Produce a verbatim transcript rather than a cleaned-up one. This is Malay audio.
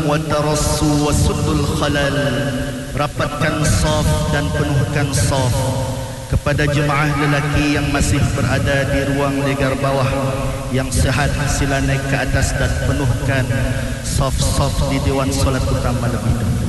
wa tarassu wa suddul khalal. Rapatkan saf dan penuhkan saf. Kepada jemaah lelaki yang masih berada di ruang legar bawah, yang sihat sila naik ke atas dan penuhkan saf-saf di Dewan Solat Utama lebih dahulu.